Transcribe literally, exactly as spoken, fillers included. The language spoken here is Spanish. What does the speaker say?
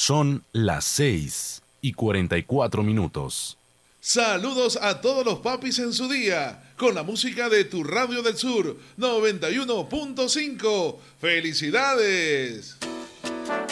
Son las seis y cuarenta y cuatro minutos. Saludos a todos los papis en su día, con la música de tu Radio del Sur, noventa y uno punto cinco. ¡Felicidades!